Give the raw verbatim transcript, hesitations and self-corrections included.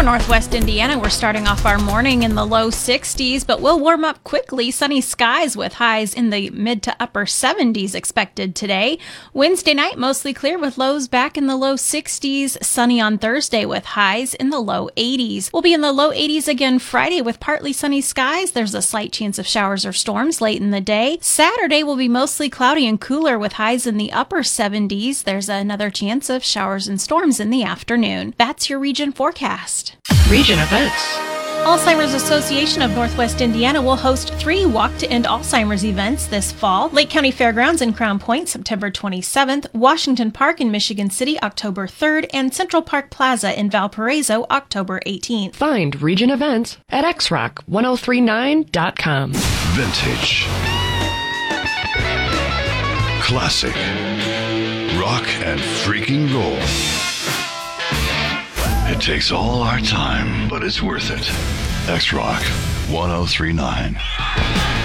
Northwest Indiana, we're starting off our morning in the low sixties, but we'll warm up quickly. Sunny skies with highs in the mid to upper seventies expected today. Wednesday night, mostly clear with lows back in the low sixties. Sunny on Thursday with highs in the low eighties. We'll be in the low eighties again Friday with partly sunny skies. There's a slight chance of showers or storms late in the day. Saturday will be mostly cloudy and cooler with highs in the upper seventies. There's another chance of showers and storms in the afternoon. That's your region forecast. Region events. Alzheimer's Association of Northwest Indiana will host three Walk to End Alzheimer's events this fall. Lake County Fairgrounds in Crown Point, September twenty-seventh, Washington Park in Michigan City, October third, and Central Park Plaza in Valparaiso, October eighteenth. Find region events at x rock ten thirty-nine dot com. Vintage. Classic. Rock and freaking roll. It takes all our time, but it's worth it. X-Rock ten thirty-nine.